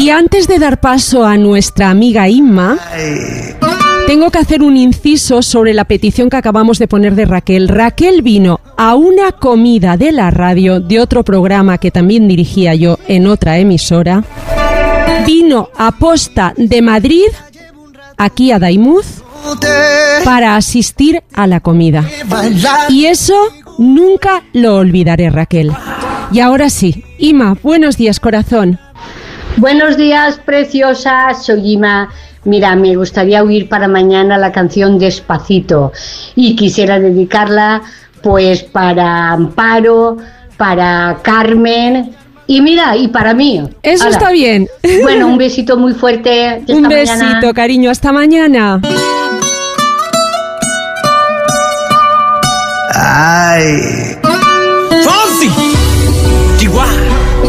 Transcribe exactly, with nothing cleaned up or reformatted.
Y antes de dar paso a nuestra amiga Inma, tengo que hacer un inciso sobre la petición que acabamos de poner de Raquel. Raquel vino a una comida de la radio de otro programa que también dirigía yo en otra emisora. Vino a posta de Madrid, aquí a Daimús, para asistir a la comida. Y eso nunca lo olvidaré, Raquel. Y ahora sí, Ima, buenos días, corazón. Buenos días, preciosa, soy Ima. Mira, me gustaría oír para mañana la canción Despacito y quisiera dedicarla pues para Amparo, para Carmen y mira, y para mí. Eso Hala. Está bien. Bueno, un besito muy fuerte. Un besito, mañana. Cariño, hasta mañana. Ay. Fonsi. Chihuahua.